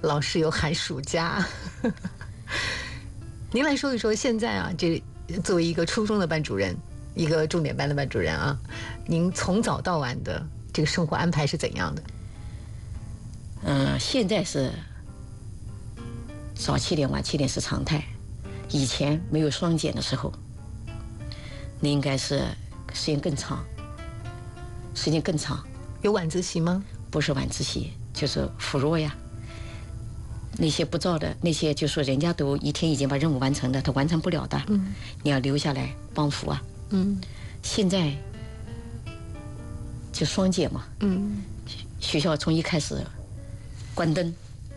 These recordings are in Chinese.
老师有寒暑假。您来说一说，现在啊，这作为一个初中的班主任，一个重点班的班主任啊，您从早到晚的这个生活安排是怎样的？ 现在是早7点晚7点是常态，以前没有双减的时候，那应该是时间更长。 有晚自习吗？ 不是晚自习，就是辅弱呀。那些不照的，那些就说人家都一天已经把任务完成了，他完成不了的，你要留下来帮扶啊。现在就双减嘛。学校从一开始关灯，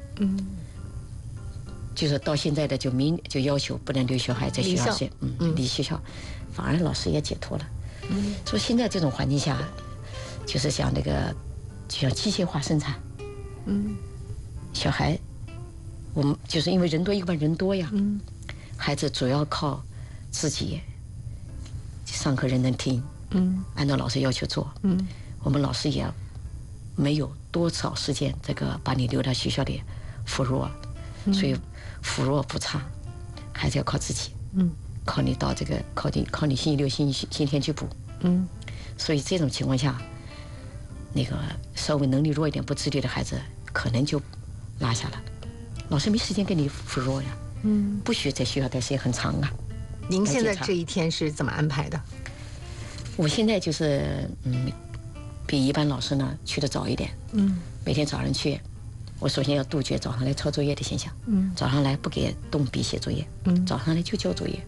就是到现在的就要求不能留小孩在学校里，离学校，反而老师也解脱了。所以现在这种环境下，就是像那个，就像机械化生产。小孩，我们就是因为人多，一般人多呀。孩子主要靠自己，上课人能听，按照老师要求做。我们老师也没有多少时间这个把你留到学校里辅弱，所以辅弱不差，还是要靠自己。靠你到这个靠你星期六、星期天去补。所以这种情况下，那个稍微能力弱一点、不自律的孩子，可能就落下了。老师没时间给你辅弱呀。不许在学校待时间很长啊。 您现在这一天是怎么安排的？ 我现在就是比一般老师呢去的早一点。每天早上去，我首先要杜绝早上来抄作业的现象。早上来不给动笔写作业，早上来就交作业。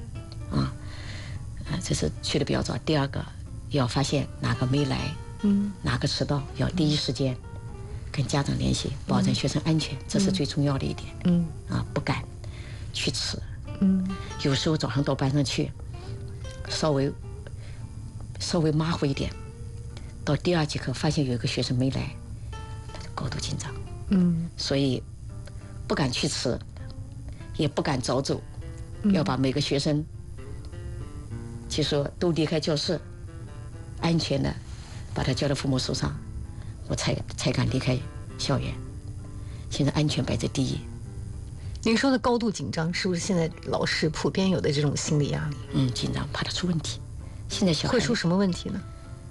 这是去的比较早。第二个，要发现哪个没来，哪个迟到，要第一时间跟家长联系，保证学生安全，这是最重要的一点。不敢去迟。有时候早上到班上去，稍微马虎一点，到第2节课发现有一个学生没来，他就高度紧张。所以不敢去迟，也不敢早走，要把每个学生就说都离开教室，安全的把他交到父母手上，我才敢离开校园。现在安全摆在第一。 您说的高度紧张，是不是现在老师普遍有的这种心理压力？ 紧张，怕他出问题。现在小孩会出什么问题呢？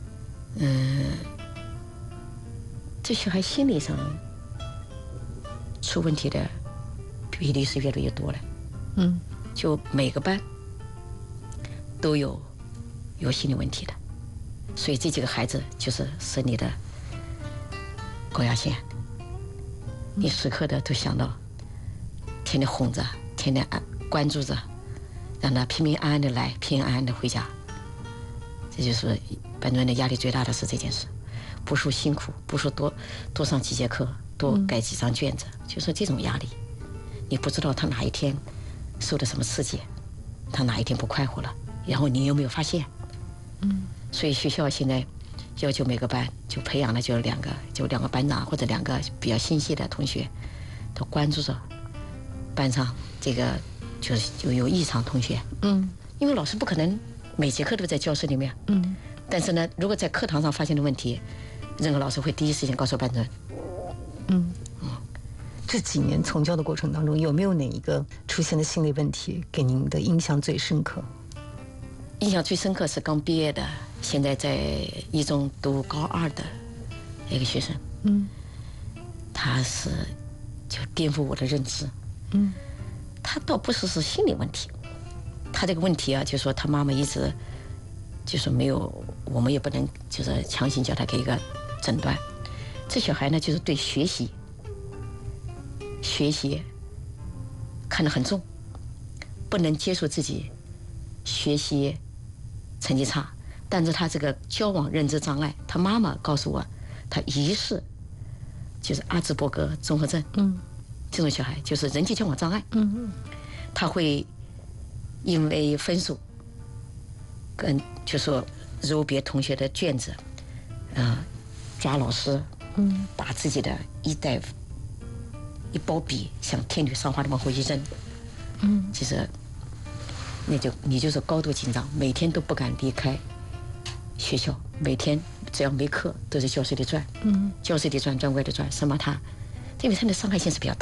这小孩心理上出问题的比例是越来越多了。就每个班都有心理问题的，所以这几个孩子就是你的高压线。你时刻的都想到，天天哄着，天天关注着，让他平平安安的来，平平安安的回家。这就是班主任的压力最大的是这件事，不说辛苦，不说多上几节课，多改几张卷子，就是这种压力。你不知道他哪一天受的什么刺激，他哪一天不快活了，然后你有没有发现？所以学校现在要求每个班就培养了就两个班长或者2个比较心细的同学，都关注着班上这个就有异常同学。因为老师不可能每节课都在教室里面。但是呢，如果在课堂上发现的问题，任何老师会第一时间告诉班主任。 这几年从教的过程当中，有没有哪一个出现的心理问题给您的印象最深刻？ 印象最深刻是刚毕业的，现在在一中读高2的一个学生。他是就颠覆我的认知。他倒不是心理问题，他这个问题啊，就说他妈妈一直就是没有，我们也不能就是强行叫他给一个诊断。这小孩呢，就是对学习看得很重，不能接受自己学习成绩差，但是他这个交往认知障碍，他妈妈告诉我，他疑似就是阿兹伯格综合症。这种小孩就是人际交往障碍。他会因为分数跟就说揉别同学的卷子，抓老师，把自己的一包笔像天女散花的往回一扔。其实你就是高度紧张，每天都不敢离开学校，每天只要没课都在教室里转。教室里转外头转，什么他因为他的伤害性是比较大。